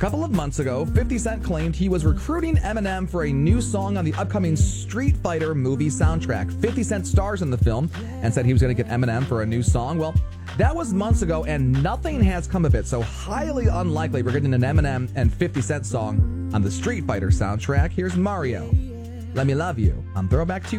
couple of months ago, 50 Cent claimed he was recruiting Eminem for a new song on the upcoming Street Fighter movie soundtrack. 50 Cent stars in the film and said he was going to get Eminem for a new song. Well, that was months ago and nothing has come of it, so highly unlikely we're getting an Eminem and 50 Cent song on the Street Fighter soundtrack. Here's Mario, Let Me Love You on Throwback Tuesday.